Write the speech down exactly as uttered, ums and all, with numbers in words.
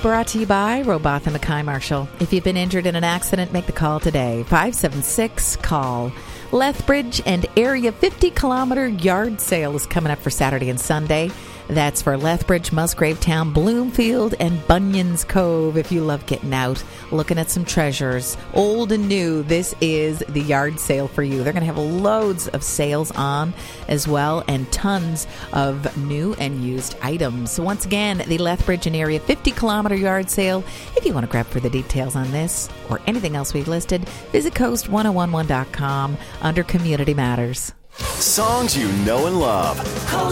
brought to you by Robotham Mackay Marshall. If you've been injured in an accident, make the call today. five seven six, call. Lethbridge and Area fifty kilometer yard sale is coming up for Saturday and Sunday. That's for Lethbridge, Musgrave Town, Bloomfield, and Bunyan's Cove. If you love getting out, looking at some treasures, old and new, this is the yard sale for you. They're going to have loads of sales on as well, and tons of new and used items. So once again, the Lethbridge and Area fifty kilometer yard sale. If you want to grab further details on this or anything else we've listed, visit coast ten eleven dot com under Community Matters. Songs you know and love. Coast